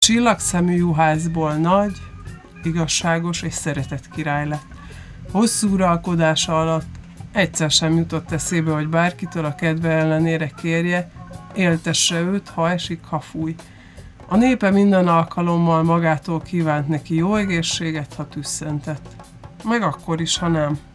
csillagszemű juhászból nagy, igazságos és szeretett király lett. Hosszú uralkodása alatt egyszer sem jutott eszébe, hogy bárkitől a kedve ellenére kérje, éltesse őt, ha esik, ha fúj. A népe minden alkalommal magától kívánt neki jó egészséget, ha tüsszentett. Meg akkor is, ha nem.